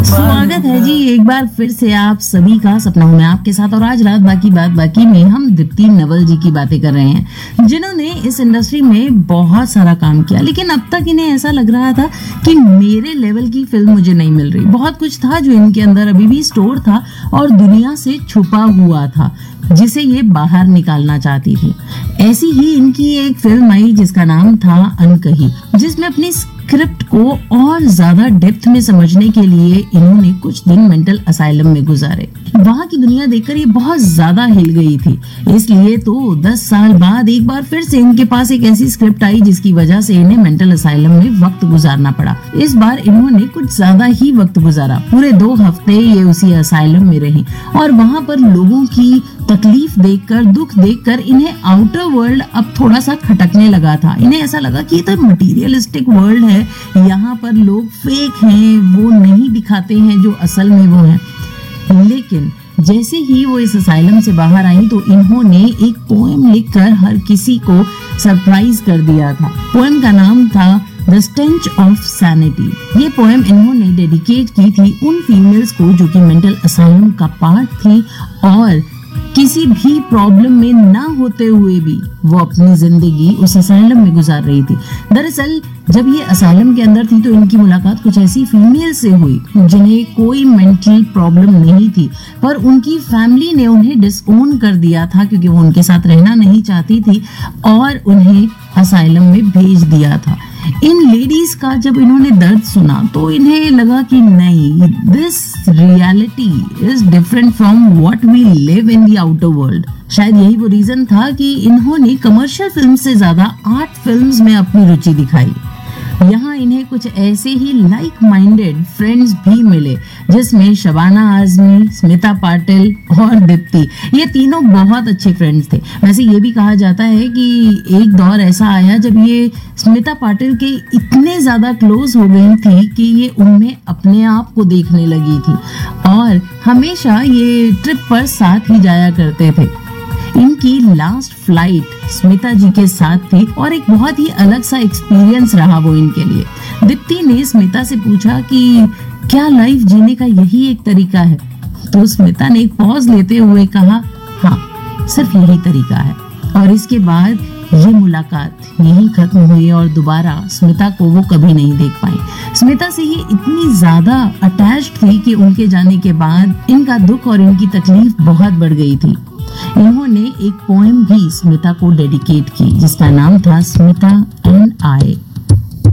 स्वागत है जी एक बार फिर से आप सभी का सपना हूं मैं आपके साथ। और आज रात बाकी बात बाकी में हम दीप्ति नवल जी की बातें कर रहे हैं, जिन्होंने इस इंडस्ट्री में बहुत सारा काम किया, लेकिन अब तक इन्हें ऐसा लग रहा था कि मेरे लेवल की फिल्म मुझे नहीं मिल रही। बहुत कुछ था जो इनके अंदर अभी भी स्टोर था और दुनिया से छुपा हुआ था, जिसे ये बाहर निकालना चाहती थी। ऐसी ही इनकी एक फिल्म आई जिसका नाम था अनकही, जिसमें अपनी स्क्रिप्ट को और ज्यादा डेप्थ में समझने के लिए इन्होंने कुछ दिन मेंटल असाइलम में गुजारे। वहां की दुनिया देखकर ये बहुत ज्यादा हिल गई थी, इसलिए तो 10 साल बाद एक बार फिर से इनके पास एक ऐसी स्क्रिप्ट आई जिसकी वजह से इन्हें मेंटल असाइलम में वक्त गुजारना पड़ा। इस बार इन्होंने कुछ ज्यादा ही वक्त गुजारा। पूरे 2 हफ्ते ये उसी असाइलम में रही और वहां पर लोगों की तकलीफ देखकर, दुख देखकर इन्हें आउटर वर्ल्ड अब थोड़ा सा खटकने लगा था। इन्हें ऐसा लगा कि ये तो मटीरियलिस्टिक वर्ल्ड है, यहाँ पर लोग फेक हैं, वो नहीं दिखाते हैं जो असल में वो हैं। लेकिन जैसे ही वो इस असाइलम से बाहर आई तो इन्होंने एक पोएम लिखकर हर किसी को सरप्राइज कर दिया था। पोएम का नाम था द स्टेंच ऑफ सैनिटी। ये पोएम इन्होंने डेडिकेट की थी उन फीमेल्स को जो कि मेंटल असाइलम का पार्ट थी और किसी भी प्रॉब्लम में ना होते हुए भी वो अपनी जिंदगी उस असाइलम में गुजार रही थी। दरअसल जब ये असाइलम के अंदर थी तो इनकी मुलाकात कुछ ऐसी फीमेल से हुई जिन्हें कोई मेंटल प्रॉब्लम नहीं थी, पर उनकी फैमिली ने उन्हें डिसओन कर दिया था क्योंकि वो उनके साथ रहना नहीं चाहती थी और उन्हें असाइलम में भेज दिया था। इन लेडीज का जब इन्होंने दर्द सुना तो इन्हें लगा कि नहीं, this reality is different from what we live in the outer world. शायद यही वो रीजन था कि इन्होंने कमर्शियल फिल्म से ज्यादा आर्ट फिल्म्स में अपनी रुचि दिखाई। यहाँ इन्हें कुछ ऐसे ही लाइक माइंडेड फ्रेंड्स भी मिले, जिसमें शबाना आजमी, स्मिता पाटिल और दीप्ति, ये तीनों बहुत अच्छे फ्रेंड्स थे। वैसे ये भी कहा जाता है कि एक दौर ऐसा आया जब ये स्मिता पाटिल के इतने ज्यादा क्लोज हो गई थी कि ये उनमें अपने आप को देखने लगी थी और हमेशा ये ट्रिप पर साथ ही जाया करते थे। इनकी लास्ट फ्लाइट स्मिता जी के साथ थी और एक बहुत ही अलग सा एक्सपीरियंस रहा वो इनके लिए। दीप्ति ने स्मिता से पूछा कि क्या लाइफ जीने का यही एक तरीका है? तो स्मिता ने एक पॉज लेते हुए कहा, हाँ, सिर्फ यही तरीका है। और इसके बाद ये मुलाकात यहीं खत्म हुई और दोबारा स्मिता को वो कभी नहीं देख पाई। स्मिता से ये इतनी ज्यादा अटैच्ड थी कि उनके जाने के बाद इनका दुख और इनकी तकलीफ बहुत बढ़ गई थी। इन्होंने एक पोएम भी स्मिता को डेडिकेट की जिसका नाम था स्मिता एंड आई।